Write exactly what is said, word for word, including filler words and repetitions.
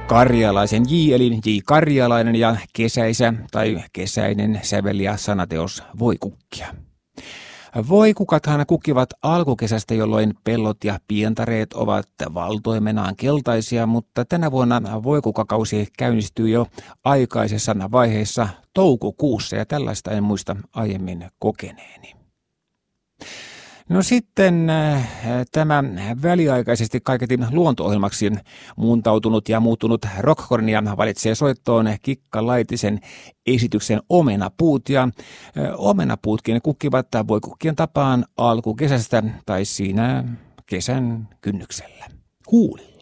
Karjalaisen J eli J. Karjalainen ja kesäisä tai kesäinen säveliä sanateos Voikukkia. Voikukathan kukkivat alkukesästä, jolloin pellot ja pientareet ovat valtoimenaan keltaisia, mutta tänä vuonna voikukakausi käynnistyy jo aikaisessa vaiheessa toukokuussa ja tällaista en muista aiemmin kokeneeni. No sitten äh, tämä väliaikaisesti kaiketi luonto-ohjelmaksi muuntautunut ja muuttunut Rockkornia valitsee soittoon Kikka Laitisen esityksen Omenapuut ja äh, omenapuutkin kukkivat voikukkien tapaan alkukesästä tai siinä kesän kynnyksellä huulilla.